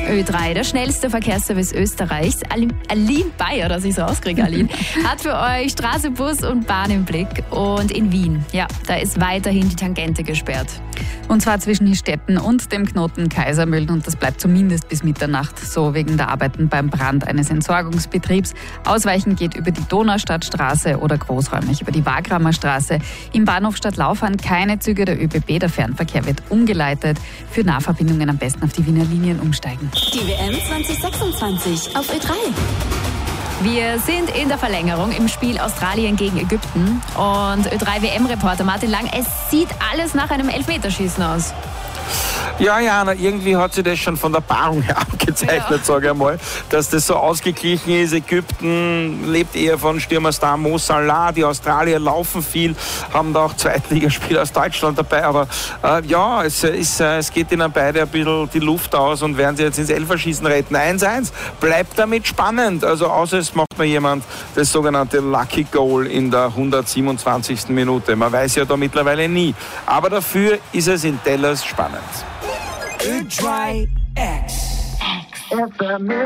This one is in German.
Ö3, der schnellste Verkehrsservice Österreichs. Aline Bayer, dass ich so auskriege, Aline, hat für euch Straße, Bus und Bahn im Blick. Und in Wien, ja, da ist weiterhin die Tangente gesperrt. Und zwar zwischen Histetten und dem Knoten Kaisermühlen. Und das bleibt zumindest bis Mitternacht so, wegen der Arbeiten beim Brand eines Entsorgungsbetriebs. Ausweichen geht über die Donaustadtstraße oder großräumig über die Wagramer Straße. Im Bahnhof Stadtlaufern keine Züge der ÖBB. Der Fernverkehr wird umgeleitet. Für Nahverbindungen am besten auf die Wiener Linien umsteigen. Die WM 2026 auf Ö3. Wir sind in der Verlängerung im Spiel Australien gegen Ägypten. Und Ö3-WM-Reporter Martin Lang, es sieht alles nach einem Elfmeterschießen aus. Ja, Jana, irgendwie hat sich das schon von der Paarung her abgezeichnet, sage ich einmal, dass das so ausgeglichen ist. Ägypten lebt eher von Stürmerstar Mo Salah, die Australier laufen viel, haben da auch Zweitligaspieler aus Deutschland dabei, aber es geht ihnen beide ein bisschen die Luft aus und werden sie jetzt ins Elferschießen retten. 1-1, bleibt damit spannend, also außer es macht mir jemand das sogenannte Lucky Goal in der 127. Minute. Man weiß ja da mittlerweile nie, aber dafür ist es in Dallas spannend. Ö3X.